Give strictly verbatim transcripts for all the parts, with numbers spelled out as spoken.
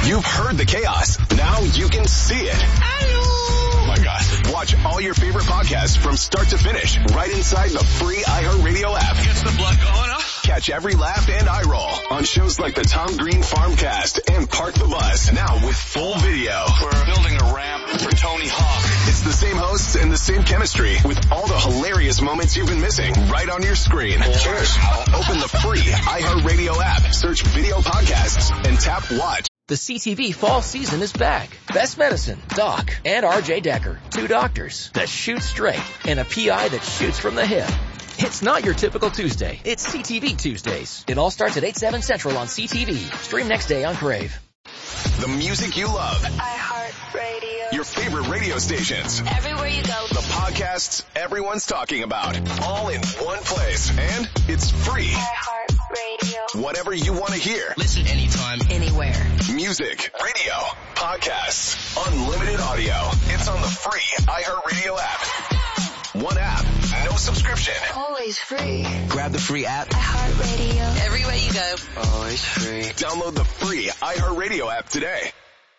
You've heard the chaos. Now you can see it. Hello. Oh my gosh. Watch all your favorite podcasts from start to finish right inside the free iHeartRadio app. Gets the blood going up. Catch every laugh and eye roll on shows like the Tom Green Farmcast and Park the Bus. Now with full video. We're building a ramp for Tony Hawk. It's the same hosts and the same chemistry with all the hilarious moments you've been missing right on your screen. Cheers. Open the free iHeartRadio app, search video podcasts, and tap watch. The C T V fall season is back. Best Medicine, Doc, and R J Decker. Two doctors that shoot straight and a P I that shoots from the hip. It's not your typical Tuesday. It's C T V Tuesdays. It all starts at eight, seven Central on C T V. Stream next day on Crave. The music you love. iHeartRadio. Your favorite radio stations. Everywhere you go. The podcasts everyone's talking about. All in one place. And it's free. iHeartRadio. Whatever you want to hear. Listen anytime, anywhere. Music, radio, podcasts, unlimited audio. It's on the free iHeartRadio app. One app, no subscription. Always free. grab the free app. iHeartRadio. Everywhere you go. Always free. Download the free iHeartRadio app today.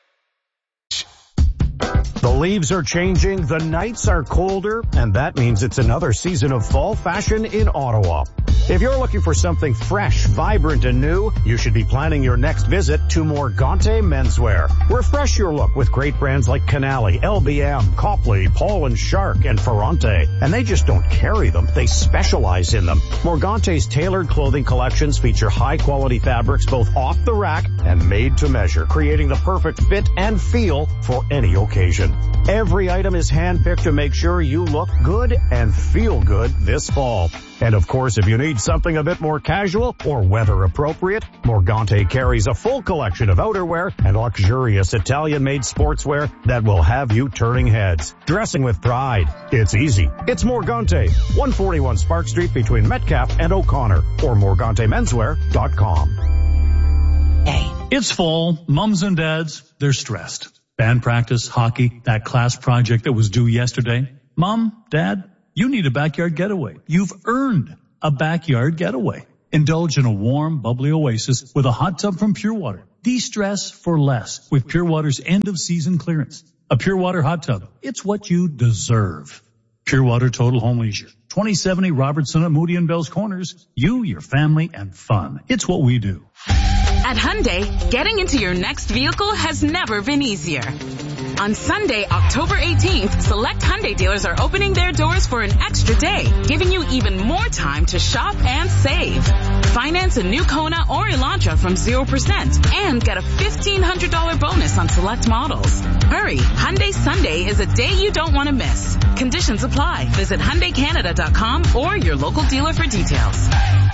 The leaves are changing, the nights are colder, and that means it's another season of fall fashion in Ottawa. If you're looking for something fresh, vibrant, and new, you should be planning your next visit to Morgante Menswear. Refresh your look with great brands like Canali, L B M, Copley, Paul and Shark, and Ferrante. And they just don't carry them, they specialize in them. Morgante's tailored clothing collections feature high-quality fabrics both off the rack and made to measure, creating the perfect fit and feel for any occasion. Every item is handpicked to make sure you look good and feel good this fall. And of course, if you need something a bit more casual or weather appropriate, Morgante carries a full collection of outerwear and luxurious Italian-made sportswear that will have you turning heads. Dressing with pride. It's easy. It's Morgante, one forty-one Spark Street between Metcalfe and O'Connor, or morgante menswear dot com. Hey. It's fall. Mums and dads, they're stressed. Band practice, hockey, that class project that was due yesterday. Mom, Dad, you need a backyard getaway. You've earned a backyard getaway. Indulge in a warm, bubbly oasis with a hot tub from Pure Water. De-stress for less with Pure Water's end-of-season clearance. A Pure Water hot tub. It's what you deserve. Pure Water Total Home Leisure. twenty seventy Robertson at Moody and Bell's Corners. You, your family, and fun. It's what we do. At Hyundai, getting into your next vehicle has never been easier. On Sunday, October eighteenth, select Hyundai dealers are opening their doors for an extra day, giving you even more time to shop and save. Finance a new Kona or Elantra from zero percent and get a fifteen hundred dollars bonus on select models. Hurry, Hyundai Sunday is a day you don't want to miss. Conditions apply. Visit Hyundai Canada dot com or your local dealer for details.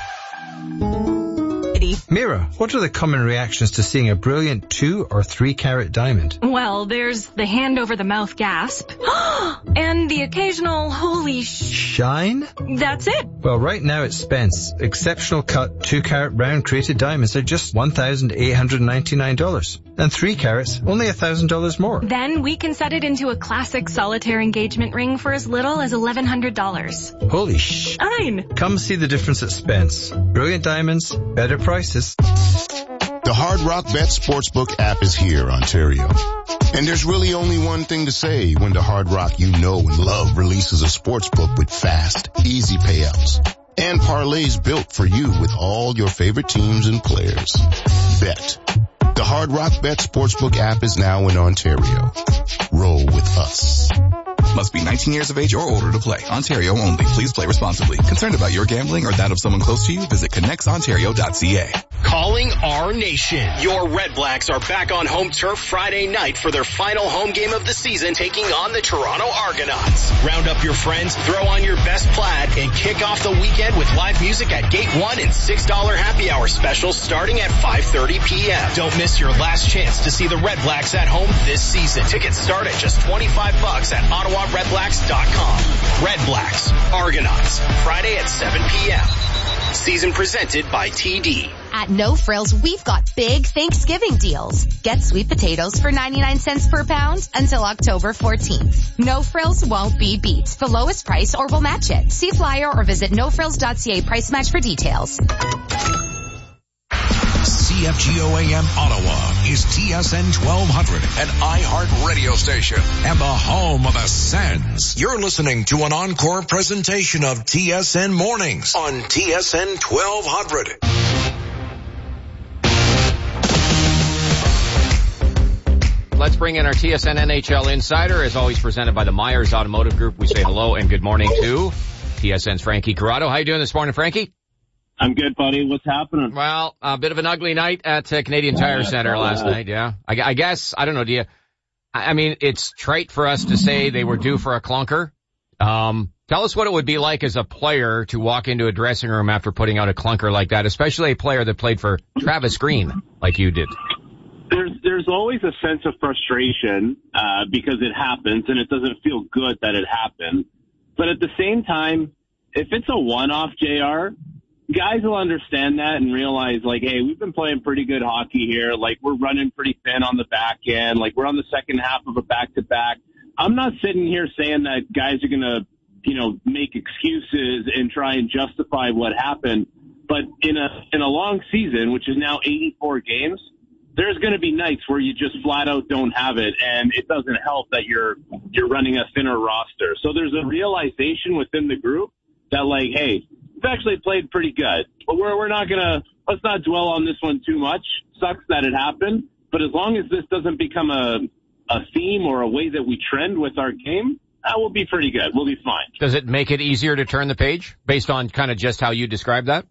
Mira, what are the common reactions to seeing a brilliant two or three carat diamond? Well, there's the hand over the mouth gasp and the occasional holy sh... Shine? That's it. Well, right now at Spence, exceptional cut two carat round crated diamonds are just one thousand eight hundred ninety-nine dollars. And three carats, only one thousand dollars more. Then we can set it into a classic solitaire engagement ring for as little as eleven hundred dollars. Holy sh... Fine. Come see the difference at Spence. Brilliant diamonds, better prices. The Hard Rock Bet Sportsbook app is here, Ontario. And there's really only one thing to say when the Hard Rock you know and love releases a sportsbook with fast, easy payouts and parlays built for you with all your favorite teams and players. Bet. The Hard Rock Bet Sportsbook app is now in Ontario. Roll with us. Must be nineteen years of age or older to play. Ontario only. Please play responsibly. Concerned about your gambling or that of someone close to you? Visit connects ontario dot c a. Calling our nation. Your Red Blacks are back on home turf Friday night for their final home game of the season, taking on the Toronto Argonauts. Round up your friends, throw on your best plaid, and kick off the weekend with live music at Gate one and six dollar happy hour specials starting at five thirty p.m. Don't miss your last chance to see the Red Blacks at home this season. Tickets start at just twenty-five bucks at ottawa red blacks dot com. Red Blacks, Argonauts, Friday at seven p.m. Season presented by T D. At No Frills, we've got big Thanksgiving deals. Get sweet potatoes for ninety-nine cents per pound until October fourteenth. No Frills won't be beat. The lowest price or we'll match it. See flyer or visit no frills dot c a price match for details. C K F G O A M Ottawa is T S N twelve hundred, an iHeart radio station and the home of the Sens. You're listening to an encore presentation of T S N Mornings on T S N twelve hundred. Let's bring in our T S N N H L Insider, as always presented by the Myers Automotive Group. We say hello and good morning to T S N's Frankie Corrado. How you doing this morning, Frankie? I'm good, buddy. What's happening? Well, a bit of an ugly night at uh, Canadian Tire Center last night, yeah. I, I guess, I don't know, do you, I, I mean, it's trite for us to say they were due for a clunker. Um, tell us what it would be like as a player to walk into a dressing room after putting out a clunker like that, especially a player that played for Travis Green like you did. There's there's always a sense of frustration uh, because it happens, and it doesn't feel good that it happened. But at the same time, if it's a one-off, J R, guys will understand that and realize, like, hey, we've been playing pretty good hockey here. Like, we're running pretty thin on the back end. Like, we're on the second half of a back-to-back. I'm not sitting here saying that guys are going to, you know, make excuses and try and justify what happened. But in a in a long season, which is now eighty-four games, there's going to be nights where you just flat out don't have it, and it doesn't help that you're you're running a thinner roster. So there's a realization within the group that, like, hey, we've actually played pretty good, but we're we're not gonna let's not dwell on this one too much. Sucks that it happened, but as long as this doesn't become a a theme or a way that we trend with our game, that will be pretty good. We'll be fine. Does it make it easier to turn the page based on kind of just how you described that?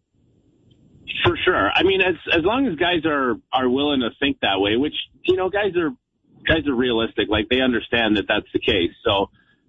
For sure. I mean, as as long as guys are are willing to think that way, which, you know, guys are guys are realistic. Like, they understand that that's the case. So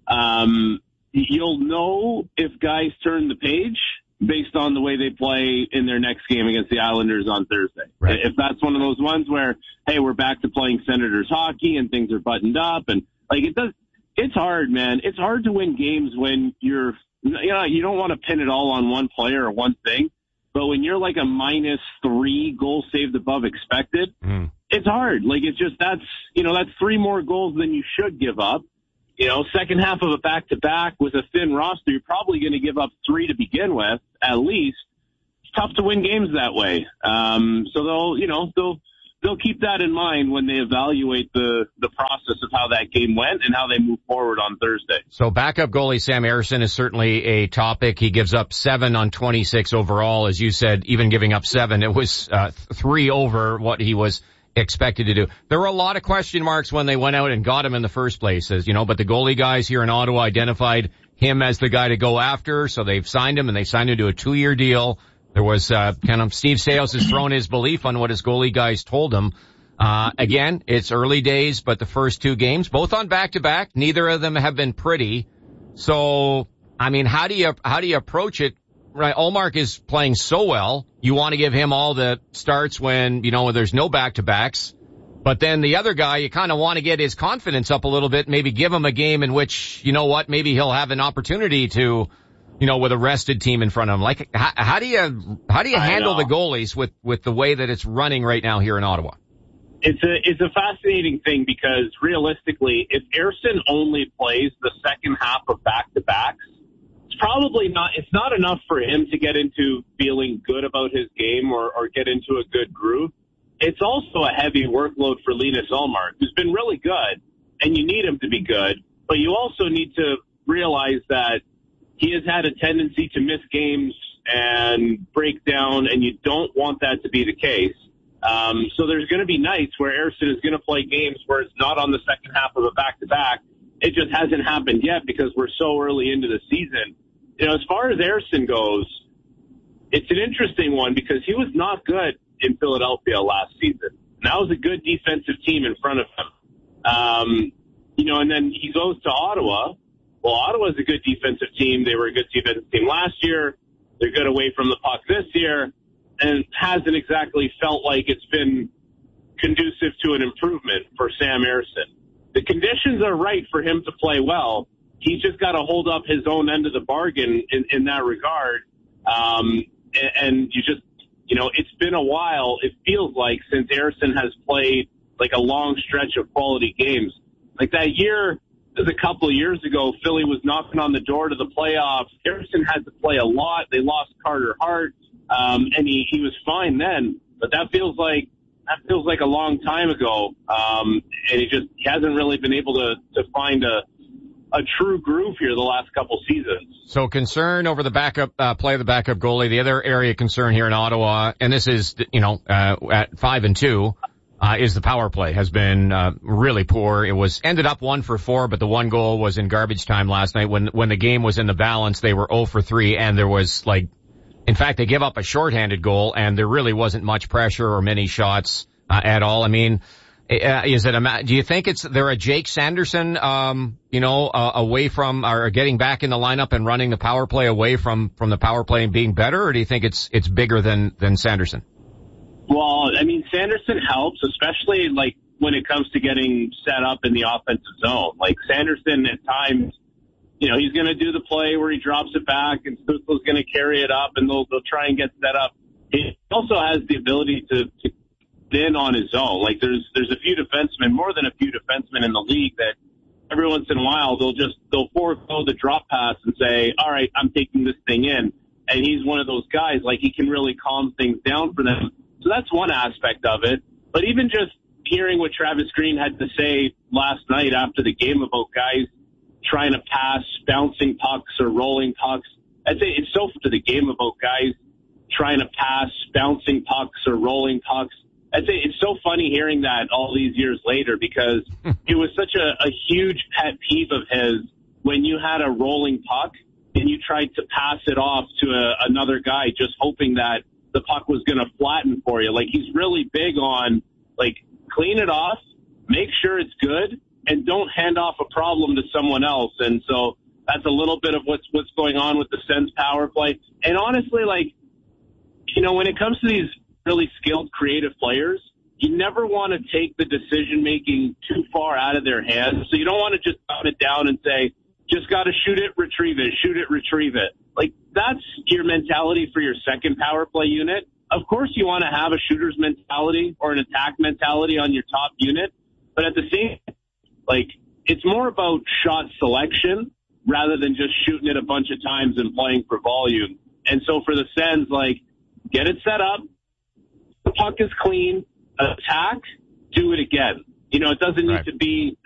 um, you'll know if guys turn the page based on the way they play in their next game against the Islanders on Thursday. Right. If that's one of those ones where, hey, we're back to playing Senators hockey and things are buttoned up, and like it does, it's hard, man. It's hard to win games when you're, you know, you don't want to pin it all on one player or one thing. But when you're like a minus three goals saved above expected, mm. it's hard. Like, it's just, that's, you know, that's three more goals than you should give up. You know, second half of a back-to-back with a thin roster, you're probably going to give up three to begin with, at least. It's tough to win games that way. Um, so they'll, you know, they'll, they'll keep that in mind when they evaluate the, the process of how that game went and how they move forward on Thursday. So backup goalie Sam Ersson is certainly a topic. He gives up seven on twenty-six overall. As you said, even giving up seven, it was uh, three over what he was expected to do. There were a lot of question marks when they went out and got him in the first place, as you know, but the goalie guys here in Ottawa identified him as the guy to go after, so they've signed him, and they signed him to a two-year deal. There was, uh, kind of, Steve Staios has thrown his belief on what his goalie guys told him. Uh, again, it's early days, but the first two games, both on back-to-back, neither of them have been pretty. So, I mean, how do you, how do you approach it? Right, Ullmark is playing so well. You want to give him all the starts when, you know, there's no back-to-backs. But then the other guy, you kind of want to get his confidence up a little bit, maybe give him a game in which, you know what, maybe he'll have an opportunity to, you know, with a rested team in front of him. Like, how, how do you, how do you handle the goalies with, with the way that it's running right now here in Ottawa? It's a, it's a fascinating thing because realistically, if Ersson only plays the second half of back-to-backs, it's probably not, it's not enough for him to get into feeling good about his game or, or get into a good groove. It's also a heavy workload for Linus Ullmark, who's been really good, and you need him to be good, but you also need to realize that he has had a tendency to miss games and break down, and you don't want that to be the case. Um, so there's going to be nights where Ersson is going to play games where it's not on the second half of a back-to-back. It just hasn't happened yet because we're so early into the season. You know, as far as Ersson goes, it's an interesting one because he was not good in Philadelphia last season. And that was a good defensive team in front of him. Um, you know, and then he goes to Ottawa. Well, Ottawa's a good defensive team. They were a good defensive team last year. They're good away from the puck this year, and hasn't exactly felt like it's been conducive to an improvement for Sam Ersson. The conditions are right for him to play well. He's just got to hold up his own end of the bargain in, in that regard. Um, and, and you just, you know, it's been a while, it feels like, since Ersson has played like a long stretch of quality games. Like that year, a couple of years ago, Philly was knocking on the door to the playoffs. Ersson had to play a lot. They lost Carter Hart, um, and he, he was fine then. But that feels like that feels like a long time ago. Um, and he just he hasn't really been able to, to find a, a true groove here the last couple seasons. So concern over the backup, uh, play of the backup goalie. The other area of concern here in Ottawa, and this is, you know, uh, at five and two, uh, is the power play has been, uh, really poor. It was ended up one for four, but the one goal was in garbage time last night. When, when the game was in the balance, they were zero for three, and there was like, in fact, they give up a shorthanded goal, and there really wasn't much pressure or many shots uh, at all. I mean, uh, is it a? Do you think it's they're a Jake Sanderson, um, you know, uh, away from or getting back in the lineup and running the power play away from from the power play and being better, or do you think it's it's bigger than than Sanderson? Well, I mean, Sanderson helps, especially like when it comes to getting set up in the offensive zone. Like Sanderson at times. You know, he's going to do the play where he drops it back and Stützle's going to carry it up and they'll, they'll try and get set up. He also has the ability to, to in on his own. Like there's, there's a few defensemen, more than a few defensemen in the league that every once in a while they'll just, they'll forego the drop pass and say, all right, I'm taking this thing in. And he's one of those guys, like he can really calm things down for them. So that's one aspect of it. But even just hearing what Travis Green had to say last night after the game about guys trying to pass bouncing pucks or rolling pucks. I'd say it's so to the game about guys trying to pass bouncing pucks or rolling pucks. I'd say it's so funny hearing that all these years later because it was such a, a huge pet peeve of his when you had a rolling puck and you tried to pass it off to a, another guy just hoping that the puck was going to flatten for you. Like he's really big on like clean it off, make sure it's good, and don't hand off a problem to someone else. And so that's a little bit of what's what's going on with the Sens power play. And honestly, like, you know, when it comes to these really skilled, creative players, you never want to take the decision-making too far out of their hands. So you don't want to just dumb it down and say, just got to shoot it, retrieve it, shoot it, retrieve it. Like, that's your mentality for your second power play unit. Of course, you want to have a shooter's mentality or an attack mentality on your top unit. But at the same time, like, it's more about shot selection rather than just shooting it a bunch of times and playing for volume. And so for the Sens, like, get it set up, the puck is clean, attack, do it again. You know, it doesn't need right. to be